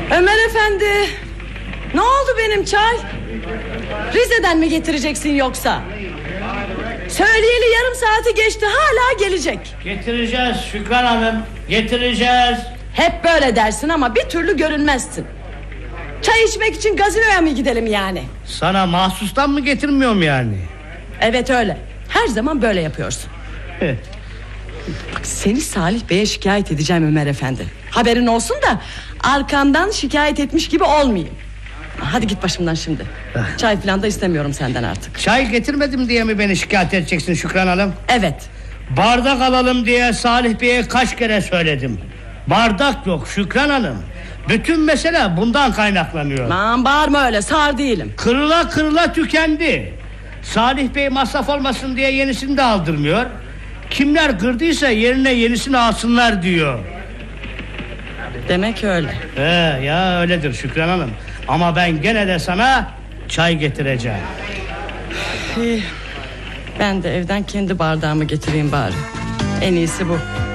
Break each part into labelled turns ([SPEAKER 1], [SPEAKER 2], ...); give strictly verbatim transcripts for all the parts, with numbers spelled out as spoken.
[SPEAKER 1] Ömer efendi, ne oldu benim çay? Rize'den mi getireceksin yoksa? Söyleyeli yarım saati geçti, hala gelecek.
[SPEAKER 2] Getireceğiz Şükran Hanım, getireceğiz.
[SPEAKER 1] Hep böyle dersin ama bir türlü görünmezsin. Çay içmek için gazinoya mı gidelim yani?
[SPEAKER 2] Sana mahsustan mı getirmiyorum yani?
[SPEAKER 1] Evet öyle, her zaman böyle yapıyorsun. Bak, seni Salih Bey'e şikayet edeceğim Ömer efendi. Haberin olsun da arkandan şikayet etmiş gibi olmayayım. Hadi git başımdan şimdi. Çay falan da istemiyorum senden artık.
[SPEAKER 2] Çay getirmedim diye mi beni şikayet edeceksin Şükran Hanım?
[SPEAKER 1] Evet.
[SPEAKER 2] Bardak alalım diye Salih Bey'e kaç kere söyledim. Bardak yok Şükran Hanım. Bütün mesele bundan kaynaklanıyor.
[SPEAKER 1] Aman bağırma öyle, sağır değilim.
[SPEAKER 2] Kırıla kırıla tükendi. Salih Bey masraf olmasın diye yenisini de aldırmıyor. Kimler kırdıysa yerine yenisini alsınlar diyor.
[SPEAKER 1] Demek öyle.
[SPEAKER 2] He, ya öyledir Şükran Hanım. Ama ben gene de sana çay getireceğim.
[SPEAKER 1] İyi. Ben de evden kendi bardağımı getireyim bari. En iyisi bu.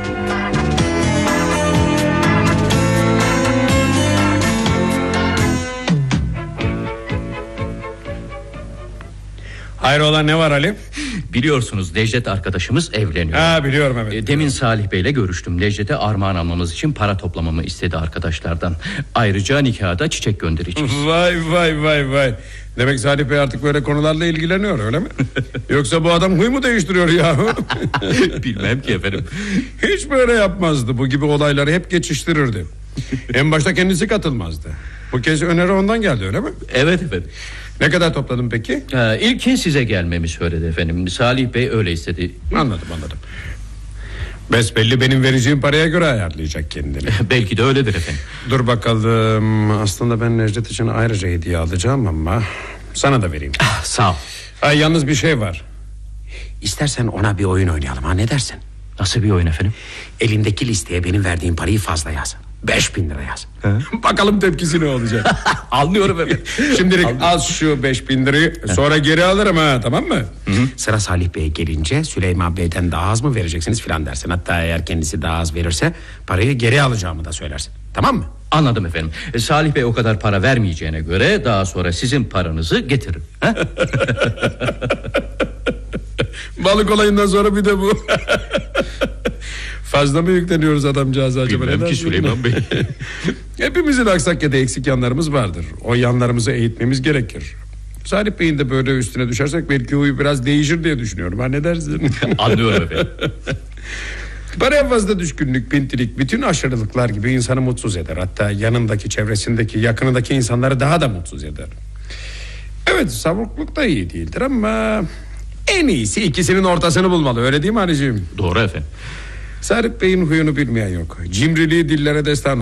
[SPEAKER 3] Hayrola, ne var Ali?
[SPEAKER 4] Biliyorsunuz Necdet arkadaşımız evleniyor.
[SPEAKER 3] Ha, biliyorum evet.
[SPEAKER 4] Demin Salih Bey'le görüştüm. Necdet'e armağan almamız için para toplamamı istedi arkadaşlardan. Ayrıca nikahda çiçek göndereceğiz.
[SPEAKER 3] Vay vay vay vay. Demek Salih Bey artık böyle konularla ilgileniyor, öyle mi? Yoksa bu adam huy mu değiştiriyor ya?
[SPEAKER 4] Bilmem ki efendim.
[SPEAKER 3] Hiç böyle yapmazdı. Bu gibi olayları hep geçiştirirdi. En başta kendisi katılmazdı. Bu kez öneri ondan geldi, öyle mi?
[SPEAKER 4] Evet efendim.
[SPEAKER 3] Ne kadar topladın peki?
[SPEAKER 4] Ee, İlkin size gelmemi söyledi efendim. Salih Bey öyle istedi.
[SPEAKER 3] Anladım anladım. Besbelli benim vereceğim paraya göre ayarlayacak kendini.
[SPEAKER 4] Belki de öyledir efendim.
[SPEAKER 3] Dur bakalım. Aslında ben Necdet için ayrıca hediye alacağım ama sana da vereyim.
[SPEAKER 4] Ah, sağ ol.
[SPEAKER 3] Ay, yalnız bir şey var. İstersen ona bir oyun oynayalım, ha, ne dersin?
[SPEAKER 4] Nasıl bir oyun efendim?
[SPEAKER 3] Elindeki listeye benim verdiğim parayı fazla yaz. Beş bin lira yaz. Bakalım tepkisi ne olacak.
[SPEAKER 4] Anlıyorum efendim.
[SPEAKER 3] Şimdilik al şu beş bin lirayı, sonra geri alırım ha, tamam mı?
[SPEAKER 5] Hı-hı. Sıra Salih Bey'e gelince Süleyman Bey'den daha az mı vereceksiniz filan dersin. Hatta eğer kendisi daha az verirse parayı geri alacağımı da söylersin. Tamam mı?
[SPEAKER 4] Anladım efendim. e, Salih Bey o kadar para vermeyeceğine göre daha sonra sizin paranızı getiririm.
[SPEAKER 3] Balık olayından sonra bir de bu. Fazla mı yükleniyoruz adamcağıza acaba?
[SPEAKER 4] Bilmem ki Süleyman Bey.
[SPEAKER 3] Hepimizin aksak ya da eksik yanlarımız vardır. O yanlarımızı eğitmemiz gerekir. Salih Bey'in de böyle üstüne düşersek belki huyu biraz değişir diye düşünüyorum. Ha, ne dersin?
[SPEAKER 4] Anlıyorum efendim.
[SPEAKER 3] Paraya fazla düşkünlük, pintilik, bütün aşırılıklar gibi insanı mutsuz eder. Hatta yanındaki, çevresindeki, yakınındaki insanları daha da mutsuz eder. Evet, savukluk da iyi değildir ama en iyisi ikisinin ortasını bulmalı, öyle değil mi Halicim?
[SPEAKER 4] Doğru efendim.
[SPEAKER 3] Salih Bey'in huyunu bilmeyen yok. Cimriliği dillere destan